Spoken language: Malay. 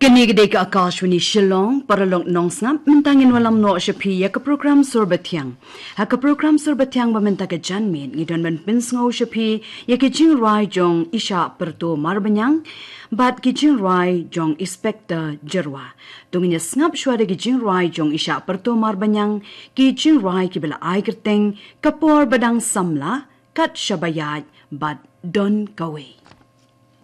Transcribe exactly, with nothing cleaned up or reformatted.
Kini ka Akashwini Shillong paralong nong snap mentangin walam no shapi ya ka program sorbatyang ha ka program sorbatyang ba menta ka janmin ngidon man pins ngo shapi ya ki jing rai jong isha perto marbanyang bat ki jing rai jong inspector jerwa tungnya snap shwada ki jing rai jong isha perto marbanyang ki jing rai ki bela ai kerteng kapor badang samla kat shabayat bat don kawe